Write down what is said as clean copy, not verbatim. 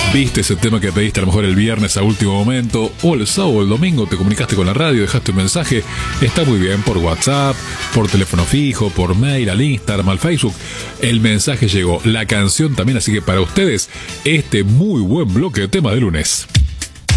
Viste ese tema que pediste a lo mejor el viernes a último momento, o el sábado o el domingo te comunicaste con la radio, dejaste un mensaje. Está muy bien, por WhatsApp, por teléfono fijo, por mail, al Instagram, al Facebook. El mensaje llegó, la canción también, así que para ustedes, este muy buen bloque de temas de lunes.